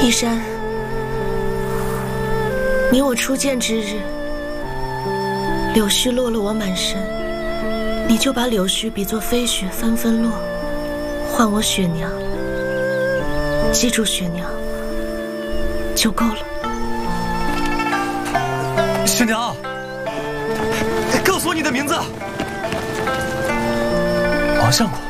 一山，你我初见之日，柳絮落了我满身，你就把柳絮比作飞雪纷纷落，唤我雪娘。记住雪娘就够了。 雪娘，告诉我你的名字。王相国。